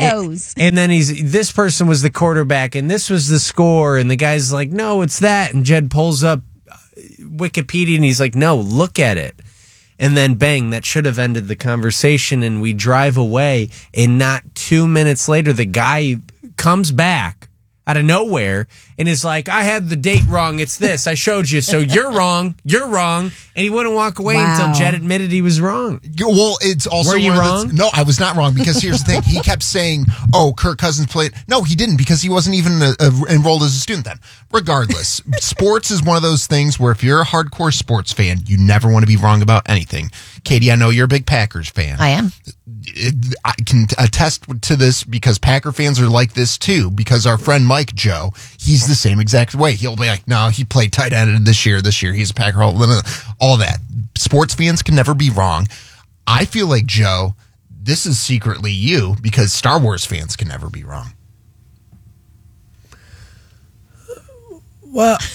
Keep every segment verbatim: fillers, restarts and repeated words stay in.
knows. And, and then he's this person was the quarterback, and this was the score, and the guy's like, no, it's that. And Jed pulls up Wikipedia, and he's like, no, look at it. And then bang, that should have ended the conversation, and we drive away, and not two minutes later, the guy comes back out of nowhere and is like, I had the date wrong. It's this. I showed you. So you're wrong. You're wrong. And he wouldn't walk away Wow. until Jed admitted he was wrong. Well, it's also... Were you one of wrong? the- no, I was not wrong, because here's the thing. He kept saying, oh, Kirk Cousins played... No, he didn't, because he wasn't even uh, uh, enrolled as a student then. Regardless, sports is one of those things where if you're a hardcore sports fan, you never want to be wrong about anything. Katie, I know you're a big Packers fan. I am. It, I can attest to this because Packer fans are like this too, because our friend Mike Joe, he's the same exact way. He'll be like, no, he played tight end this year, this year, he's a Packer, all, all that. Sports fans can never be wrong. I feel like, Joe, this is secretly you, because Star Wars fans can never be wrong. Well,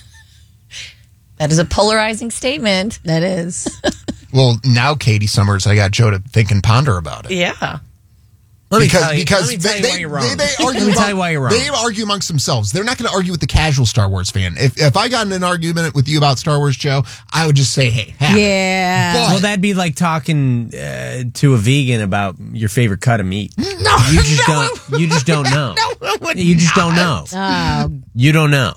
That is a polarizing statement. That is. Well, now, Katie Summers, I got Joe to think and ponder about it. Yeah. let me because tell you, because let me tell they, you they, why you're wrong. they, they argue let me among- tell you why you're wrong. They argue amongst themselves. They're not going to argue with the casual Star Wars fan. If if I got in an argument with you about Star Wars, Joe, I would just say, hey, have it. Yeah. But- Well, that'd be like talking uh, to a vegan about your favorite cut of meat. No, You just no, don't. You just don't know. No, it would You just don't not. know. Oh, You don't know.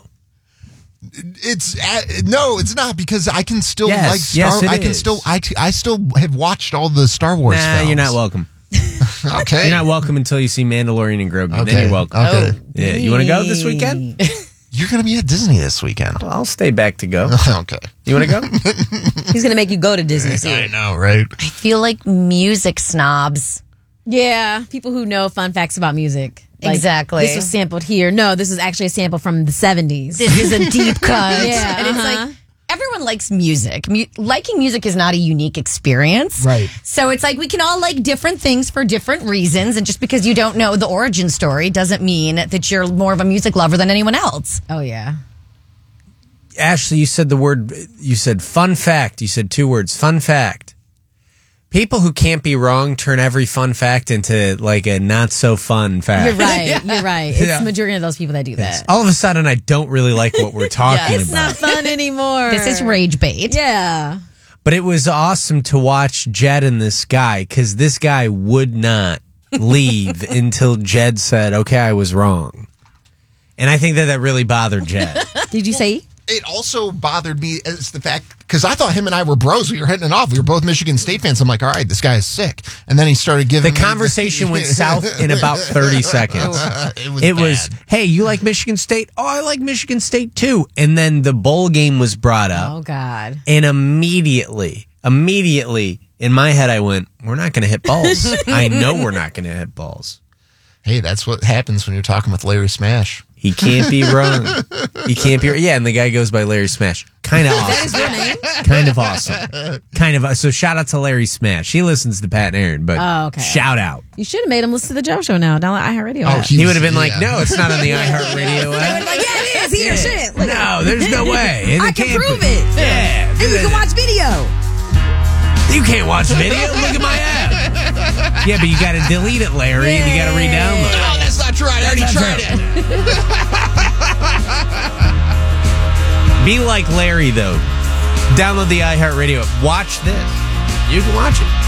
It's uh, no, it's not, because I can still Yes, like Star. yes, it I can is. still I, I still have watched all the Star Wars Nah, films. you're not welcome. Okay, You're not welcome until you see Mandalorian and Grogu. Okay. Then you're welcome. Okay. Yeah, you want to go this weekend? You're going to be at Disney this weekend. Well, I'll stay back to go. Okay, You want to go? he's going to make you go to Disney soon. I know, right? I feel like music snobs. Yeah, people who know fun facts about music. Like, Exactly. This was sampled here. No, this is actually a sample from the seventies. This is a deep cut. Yeah, And it's uh-huh. like, everyone likes music. Mu- liking music is not a unique experience. Right. So it's like we can all like different things for different reasons. And just because you don't know the origin story doesn't mean that you're more of a music lover than anyone else. Oh, yeah. Ashley, you said the word, you said fun fact. You said two words, fun fact. People who can't be wrong turn every fun fact into like a not so fun fact. You're right. You're right. It's Yeah. the majority of those people that do that. All of a sudden, I don't really like what we're talking It's about. not fun anymore. This is rage bait. Yeah. But it was awesome to watch Jed and this guy, because this guy would not leave until Jed said, okay, I was wrong. And I think that that really bothered Jed. Did you say? It also bothered me as the fact, because I thought him and I were bros. We were hitting it off. We were both Michigan State fans. I'm like, all right, this guy is sick. And then he started giving The me- conversation went south in about thirty seconds. it was It bad. was, hey, you like Michigan State? Oh, I like Michigan State too. And then the bowl game was brought up. Oh, God. And immediately, immediately in my head, I went, we're not going to hit balls. I know we're not going to hit balls. Hey, that's what happens when you're talking with Larry Smash. He can't be wrong. He can't be. Yeah, and the guy goes by Larry Smash. Kind of awesome. Kind of awesome. Kind of. So shout out to Larry Smash. He listens to Pat and Aaron, but Oh, okay. shout out. You should have made him listen to the Joe Show now. Download iHeartRadio. Oh, app. He would have been like, Yeah. no, it's not on the iHeartRadio app. Like, yeah, it is. He your shit. Look, No, there's no way. It I can can't prove be. it. Yeah. And you can watch video. You can't watch video. Look at my app. Yeah, but you got to delete it, Larry, and you got to re-download it. Oh, that's not true. I already That's not tried true. it. Be like Larry, though. Download the iHeartRadio app. Watch this. You can watch it.